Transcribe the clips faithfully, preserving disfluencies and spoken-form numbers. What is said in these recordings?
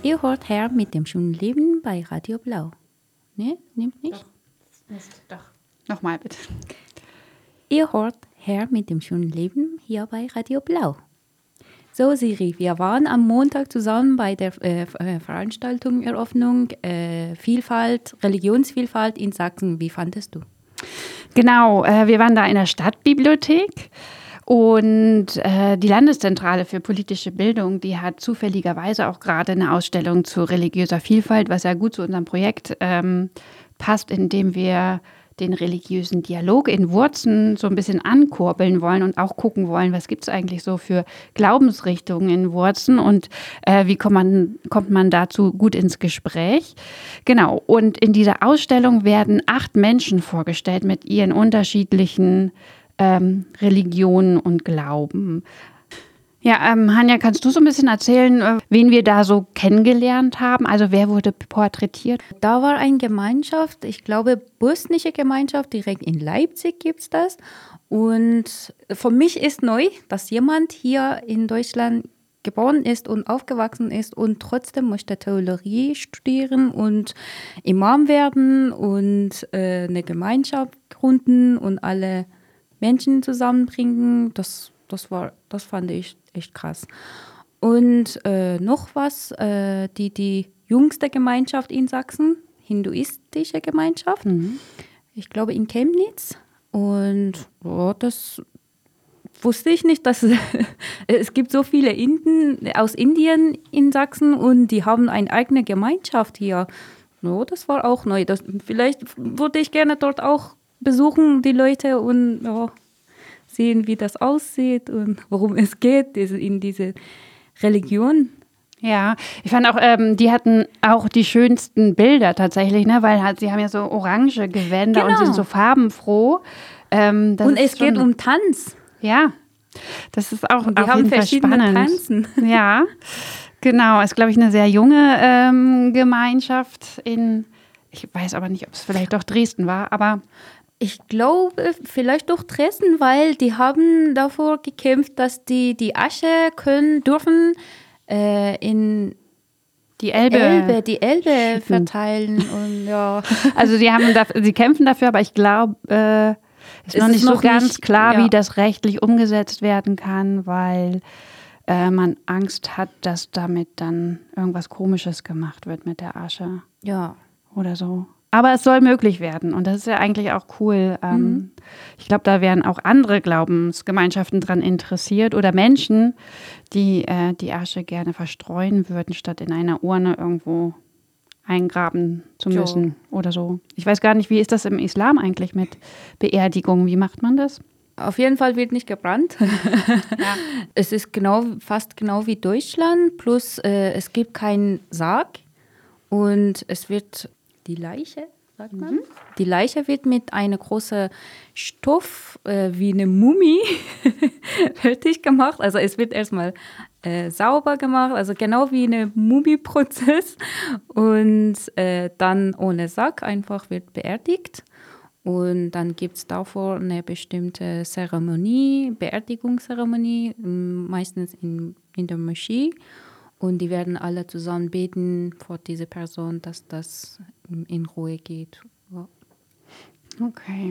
Ihr hört Herr mit dem schönen Leben bei Radio Blau. Ne, nimmt nicht? Doch, Mist, doch. Nochmal bitte. Ihr hört Herr mit dem schönen Leben hier bei Radio Blau. So, Siri, wir waren am Montag zusammen bei der äh, Veranstaltung, Eröffnung, äh, Vielfalt, Religionsvielfalt in Sachsen. Wie fandest du? Genau, äh, wir waren da in der Stadtbibliothek. Und äh, die Landeszentrale für politische Bildung, die hat zufälligerweise auch gerade eine Ausstellung zu religiöser Vielfalt, was ja gut zu unserem Projekt ähm, passt, indem wir den religiösen Dialog in Wurzen so ein bisschen ankurbeln wollen und auch gucken wollen, was gibt es eigentlich so für Glaubensrichtungen in Wurzen und äh, wie kommt man, kommt man dazu gut ins Gespräch. Genau, und in dieser Ausstellung werden acht Menschen vorgestellt mit ihren unterschiedlichen Ähm, Religionen und Glauben. Ja, ähm, Hanja, kannst du so ein bisschen erzählen, äh, wen wir da so kennengelernt haben? Also wer wurde porträtiert? Da war eine Gemeinschaft, ich glaube bosnische Gemeinschaft, direkt in Leipzig gibt es das. Und für mich ist neu, dass jemand hier in Deutschland geboren ist und aufgewachsen ist und trotzdem möchte Theologie studieren und Imam werden und äh, eine Gemeinschaft gründen und alle Menschen zusammenbringen, das, das, war, das fand ich echt krass. Und äh, noch was, äh, die, die jüngste Gemeinschaft in Sachsen, hinduistische Gemeinschaft, mhm. ich glaube in Chemnitz. Und oh, das wusste ich nicht, dass es gibt so viele Inden aus Indien in Sachsen und die haben eine eigene Gemeinschaft hier. No, das war auch neu. Das, vielleicht würde ich gerne dort auch besuchen die Leute und ja, sehen, wie das aussieht und worum es geht in diese Religion. Ja, ich fand auch, ähm, die hatten auch die schönsten Bilder tatsächlich, ne? Weil halt, sie haben ja so orange Gewänder genau. und sind so farbenfroh. Ähm, und es geht um Tanz. Ja, das ist auch und die auf haben jeden Fall verschiedene spannend. Tanzen. Ja, genau. Ist, glaube ich, eine sehr junge ähm, Gemeinschaft in, ich weiß aber nicht, ob es vielleicht doch Dresden war, aber ich glaube, vielleicht doch Dresden, weil die haben davor gekämpft, dass die die Asche können, dürfen äh, in die Elbe, Elbe die Elbe verteilen. Und, ja. Also sie, haben da, sie kämpfen dafür, aber ich glaube, äh, es ist noch nicht so ganz nicht, klar, ja. wie das rechtlich umgesetzt werden kann, weil äh, man Angst hat, dass damit dann irgendwas Komisches gemacht wird mit der Asche. Ja. Oder so. Aber es soll möglich werden und das ist ja eigentlich auch cool. Ähm, mhm. Ich glaube, da wären auch andere Glaubensgemeinschaften dran interessiert oder Menschen, die äh, die Asche gerne verstreuen würden, statt in einer Urne irgendwo eingraben zu müssen jo. oder so. Ich weiß gar nicht, wie ist das im Islam eigentlich mit Beerdigung? Wie macht man das? Auf jeden Fall wird nicht gebrannt. Ja. Es ist genau, fast genau wie Deutschland, plus äh, es gibt keinen Sarg und es wird die Leiche, sagt man. Mhm. Die Leiche wird mit einem großen Stoff, äh, wie eine Mumie, fertig gemacht. Also es wird erstmal äh, sauber gemacht, also genau wie ein Mumie-Prozess. Und äh, dann ohne Sack einfach wird beerdigt. Und dann gibt es davor eine bestimmte Zeremonie, Beerdigungszeremonie, meistens in, in der Moschee. Und die werden alle zusammen beten vor diese Person, dass das in Ruhe geht. Ja. Okay.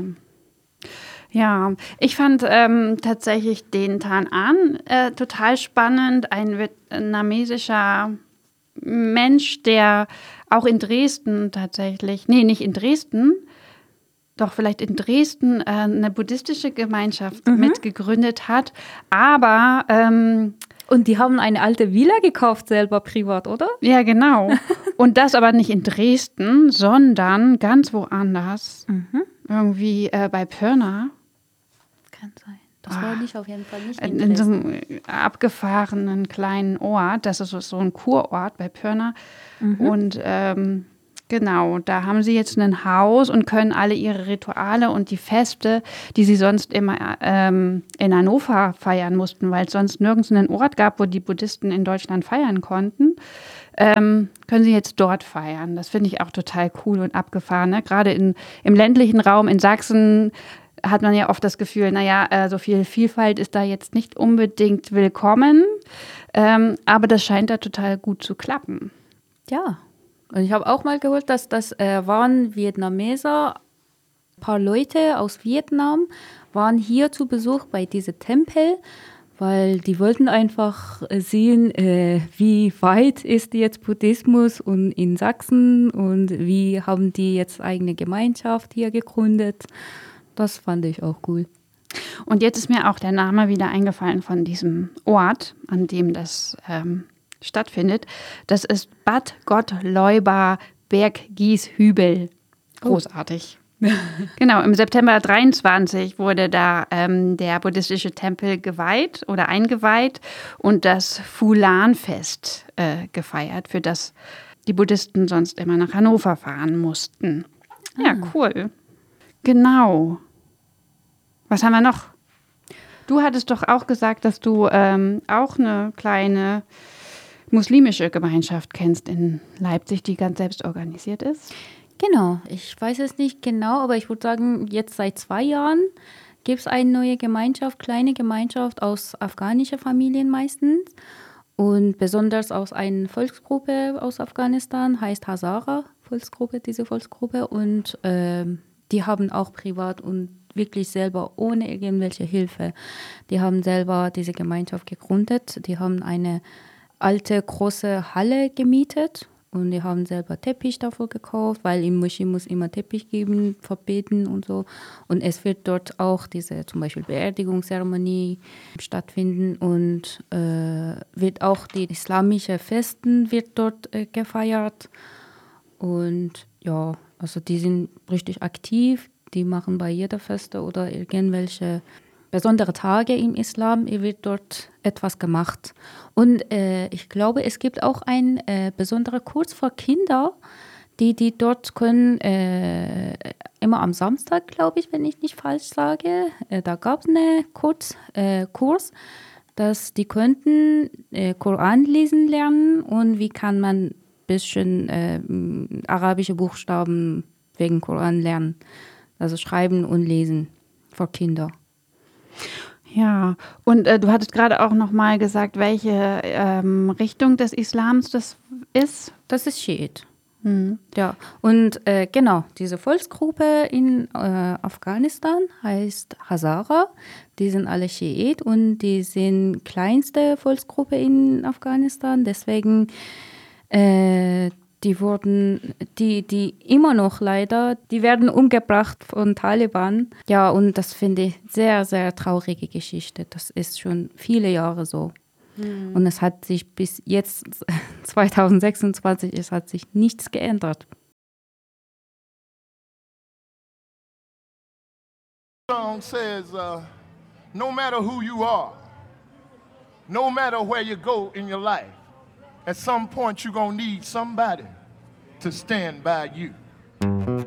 Ja, ich fand ähm, tatsächlich den Tan-An äh, total spannend. Ein vietnamesischer Mensch, der auch in Dresden tatsächlich, nee, nicht in Dresden, doch vielleicht in Dresden äh, eine buddhistische Gemeinschaft mhm. mitgegründet hat. Aber ähm, und die haben eine alte Villa gekauft, selber privat, oder? Ja, genau. Und das aber nicht in Dresden, sondern ganz woanders. Mhm. Irgendwie äh, bei Pirna. Kann sein. Das war nicht auf jeden Fall nicht in, in so einem abgefahrenen kleinen Ort. Das ist so ein Kurort bei Pirna. Mhm. Und ähm, genau, da haben sie jetzt ein Haus und können alle ihre Rituale und die Feste, die sie sonst immer ähm, in Hannover feiern mussten, weil es sonst nirgends einen Ort gab, wo die Buddhisten in Deutschland feiern konnten, ähm, können sie jetzt dort feiern. Das finde ich auch total cool und abgefahren. Ne? Gerade in, im ländlichen Raum in Sachsen hat man ja oft das Gefühl, naja, äh, so viel Vielfalt ist da jetzt nicht unbedingt willkommen, ähm, aber das scheint da total gut zu klappen. Ja, und ich habe auch mal gehört, dass das äh, waren Vietnameser, ein paar Leute aus Vietnam waren hier zu Besuch bei diesem Tempel, weil die wollten einfach äh, sehen, äh, wie weit ist jetzt Buddhismus und in Sachsen und wie haben die jetzt eigene Gemeinschaft hier gegründet. Das fand ich auch cool. Und jetzt ist mir auch der Name wieder eingefallen von diesem Ort, an dem das ähm, stattfindet. Das ist Bad Gottleuba Berggieshübel. Großartig. Genau, im September dreiundzwanzig wurde da ähm, der buddhistische Tempel geweiht oder eingeweiht und das Fulan-Fest äh, gefeiert, für das die Buddhisten sonst immer nach Hannover fahren mussten. Ja, Ah. cool. Genau. Was haben wir noch? Du hattest doch auch gesagt, dass du ähm, auch eine kleine muslimische Gemeinschaft kennst in Leipzig, die ganz selbst organisiert ist. Genau, ich weiß es nicht genau, aber ich würde sagen, jetzt seit zwei Jahren gibt es eine neue Gemeinschaft, kleine Gemeinschaft aus afghanischen Familien meistens und besonders aus einer Volksgruppe aus Afghanistan, heißt Hazara Volksgruppe, diese Volksgruppe und ähm, die haben auch privat und wirklich selber ohne irgendwelche Hilfe, die haben selber diese Gemeinschaft gegründet, die haben eine alte große Halle gemietet. Und die haben selber Teppich davor gekauft, weil im Moschee muss immer Teppich geben, verbeten und so. Und es wird dort auch diese zum Beispiel Beerdigungszeremonie stattfinden und äh, wird auch die islamische Festen wird dort äh, gefeiert. Und ja, also die sind richtig aktiv. Die machen bei jeder Feste oder irgendwelche besondere Tage im Islam, wird dort etwas gemacht. Und äh, ich glaube, es gibt auch einen äh, besonderen Kurs für Kinder, die, die dort können, äh, immer am Samstag, glaube ich, wenn ich nicht falsch sage, äh, da gab es einen Kurs, äh, Kurs, dass die könnten äh, Koran lesen lernen und wie kann man ein bisschen äh, arabische Buchstaben wegen Koran lernen. Also schreiben und lesen für Kinder. Ja, und äh, du hattest gerade auch noch mal gesagt, welche ähm, Richtung des Islams das ist. Das ist Schiit. Hm. Ja, und äh, genau, diese Volksgruppe in äh, Afghanistan heißt Hazara. Die sind alle Schiit und die sind kleinste Volksgruppe in Afghanistan. Deswegen äh, die wurden, die, die immer noch leider, die werden umgebracht von Taliban. Ja, und das finde ich sehr, sehr traurige Geschichte. Das ist schon viele Jahre so. Mhm. Und es hat sich bis jetzt, zwanzig sechsundzwanzig, es hat sich nichts geändert. The song says, uh, no matter who you are, no matter where you go in your life, at some point you're gonna need somebody to stand by you.